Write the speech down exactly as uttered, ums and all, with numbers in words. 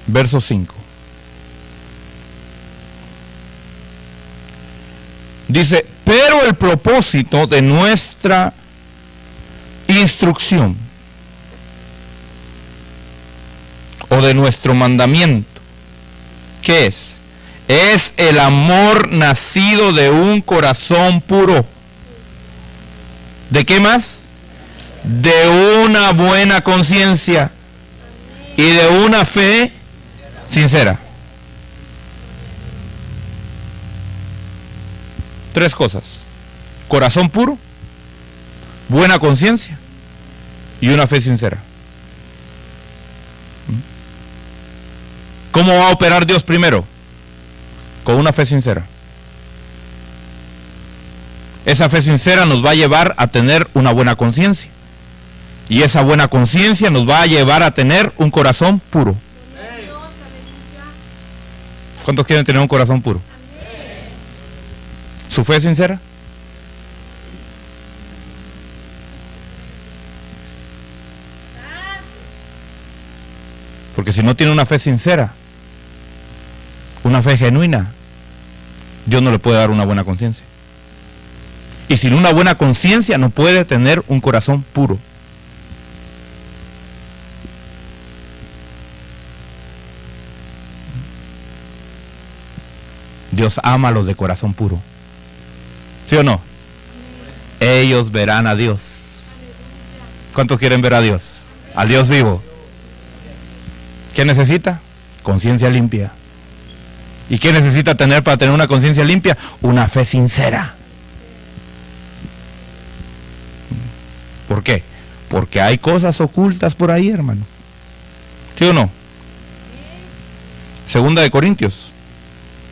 verso cinco. Dice, pero el propósito de nuestra instrucción o de nuestro mandamiento, ¿qué es? Es el amor nacido de un corazón puro. ¿De qué más? De una buena conciencia y de una fe sincera. Tres cosas: corazón puro, buena conciencia y una fe sincera. ¿Cómo va a operar Dios primero? Con una fe sincera. Esa fe sincera nos va a llevar a tener una buena conciencia. Y esa buena conciencia nos va a llevar a tener un corazón puro. ¿Cuántos quieren tener un corazón puro? ¿Su fe es sincera? Porque si no tiene una fe sincera, una fe genuina, Dios no le puede dar una buena conciencia. Y sin una buena conciencia no puede tener un corazón puro. Dios ama a los de corazón puro. ¿Sí o no? Ellos verán a Dios. ¿Cuántos quieren ver a Dios? Al Dios vivo. ¿Qué necesita? Conciencia limpia. ¿Y qué necesita tener para tener una conciencia limpia? Una fe sincera. ¿Por qué? Porque hay cosas ocultas por ahí, hermano. ¿Sí o no? Segunda de Corintios.